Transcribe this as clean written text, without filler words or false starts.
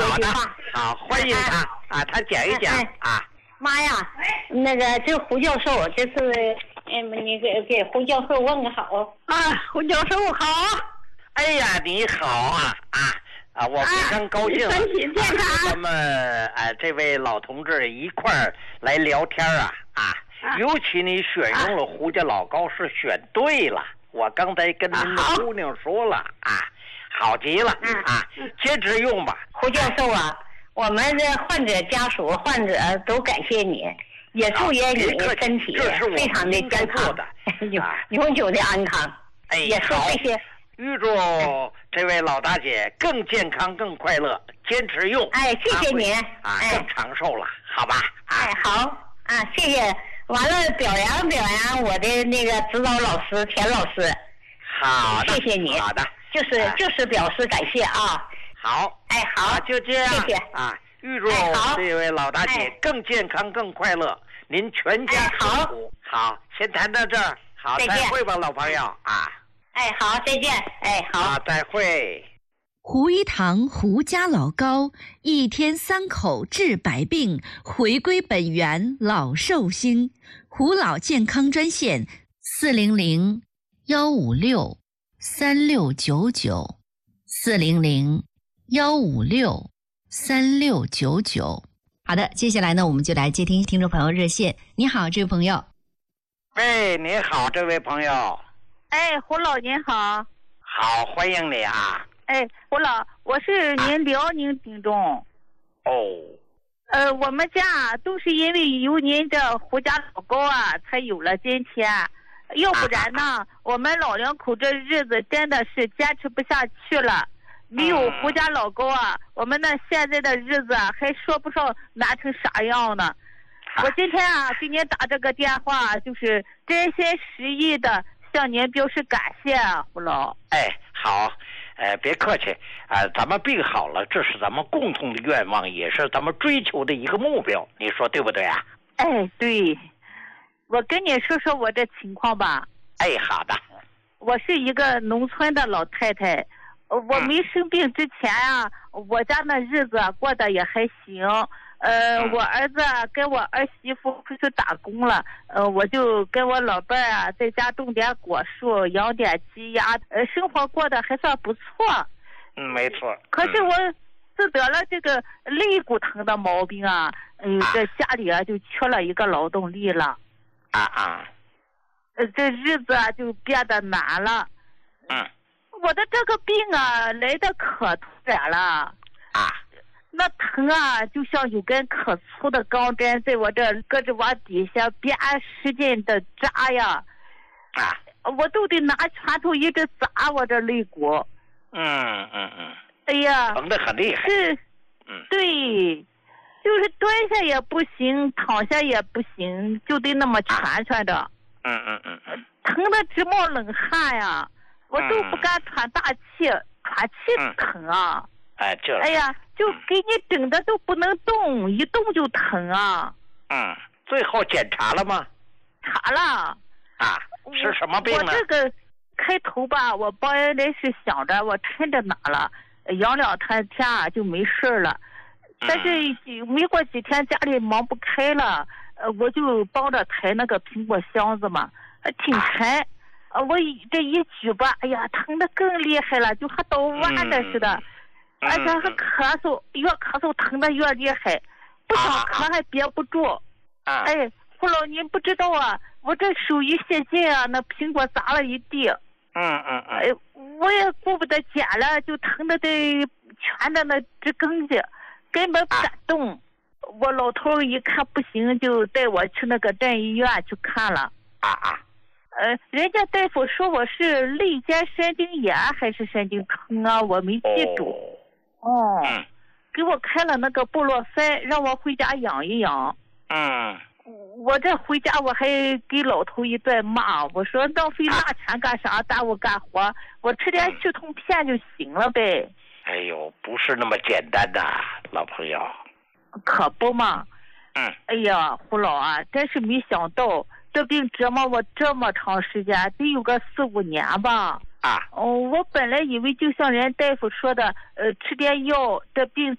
好的，好，欢迎他啊，他讲一讲啊。 妈呀，那个这胡教授，这是你给胡教授问个好啊，胡教授好。哎呀，你好啊我非常高兴， 身体健康。 咱们这位老同志一块儿来聊天尤其你选用了胡家老高是选对了，我刚才跟您的姑娘说了好极了坚持用吧。 胡教授啊，我们的患者家属、患者都感谢你，也祝愿你身体非常的健康，永久的安康。也说这些。 预祝这位老大姐更健康、更快乐，坚持用。 谢谢您更长寿了，好吧？ 好谢谢。完了，表扬我的那个指导老师田老师。 好的， 谢谢你。 好的， 就是表示感谢啊。 好， 好， 就这样。 谢谢预祝这位老大姐更健康、更快乐，您全家幸福。好，先谈到这儿。好，再会吧，老朋友好，再见。好， 再会。 胡一堂胡家老高，一天3口治百病，回归本源老寿星。胡老健康专线400-156-3699，400-156-3699。好的，接下来呢，我们就来接听众朋友热线。你好，这位朋友。 你好，这位朋友。 胡老您好。 好，欢迎你啊。 胡老，我是您辽宁听众。我们家都是因为有您的胡家老高才有了今天，要不然呢，我们老两口这日子真的是坚持不下去了。没有胡家老高我们现在的日子还说不上难成啥样呢。我今天给您打这个电话，就是真心实意的向您表示感谢胡老。 好，别客气咱们病好了，这是咱们共同的愿望，也是咱们追求的一个目标，你说对不对啊？ 对。我跟你说说我这情况吧。 好的。 我是一个农村的老太太，我没生病之前我家那日子过得也还行。我儿子跟我儿媳妇出去打工了，我就跟我老伴儿在家种点果树，养点鸡鸭，生活过得还算不错。 没错。 可是我自得了这个肋骨疼的毛病这家里就缺了一个劳动力了。这日子就变得难了。我的这个病来得可突然了。那疼就像有根可粗的钢针在我这胳肢窝底下边使劲的扎呀。我都得拿拳头一直砸我这肋骨。哎呀， 疼得很厉害。 对，就是蹲下也不行，躺下也不行，就得那么蜷着。疼得直冒冷汗呀，我都不敢喘大气，喘气疼哎呀，就给你整的都不能动，一动就疼最后检查了吗？ 查了。 是什么病呢？ 我这个开头吧，我本来是想着我趁着拿了，养2-3天就没事了。但是没过几天家里忙不开了，我就帮着抬那个苹果箱子嘛，挺沉。我这一举吧，哎呀，疼得更厉害了，就和捣弯的似的。而且还咳嗽，越咳嗽疼得越厉害，不想咳还憋不住。胡老，您不知道我这手一泄劲那苹果砸了一地。我也顾不得捡了，就疼得得蜷着那直更子，根本不敢动。我老头一看不行，就带我去那个镇医院去看了。人家大夫说我是肋间神经炎还是神经疼我没记住。给我开了那个布洛芬，让我回家养一养。我这回家我还给老头一顿骂，我说浪费大钱干啥，耽误干活，我吃点去痛片就行了呗。 不是那么简单的，老朋友。 可不嘛。哎呀，胡老真是没想到这病折磨我这么长时间，得有个4-5年吧。我本来以为就像人大夫说的，吃点药，这病